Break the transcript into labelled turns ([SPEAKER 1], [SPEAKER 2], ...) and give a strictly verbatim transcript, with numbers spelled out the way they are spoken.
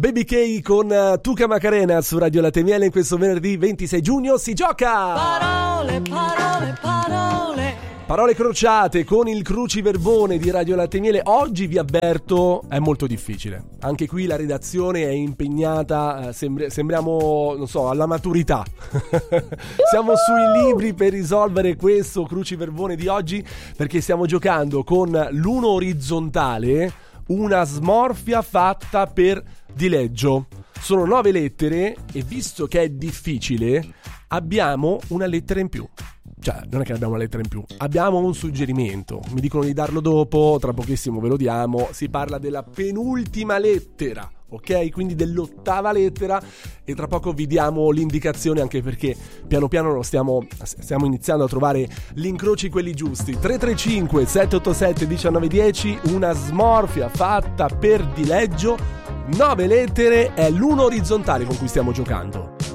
[SPEAKER 1] Baby K con uh, Tuca Macarena su Radio Latte Miele. In questo venerdì ventisei giugno si gioca!
[SPEAKER 2] Parole, parole, parole.
[SPEAKER 1] Parole crociate con il cruciverbone di Radio Latte Miele. Oggi vi avverto, è molto difficile. Anche qui la redazione è impegnata, eh, sembri- sembriamo, non so, alla maturità. Siamo sui libri per risolvere questo cruciverbone di oggi, perché stiamo giocando con l'uno orizzontale, una smorfia fatta per dileggio. Sono nove lettere e visto che è difficile, abbiamo una lettera in più. Cioè, non è che abbiamo una lettera in più, abbiamo un suggerimento. Mi dicono di darlo dopo, tra pochissimo ve lo diamo. Si parla della penultima lettera, ok? Quindi dell'ottava lettera, e tra poco vi diamo l'indicazione, anche perché piano piano lo stiamo, stiamo iniziando a trovare gli incroci quelli giusti. Tre tre cinque sette otto sette uno nove uno zero, una smorfia fatta per dileggio, nove lettere, è l'uno orizzontale con cui stiamo giocando.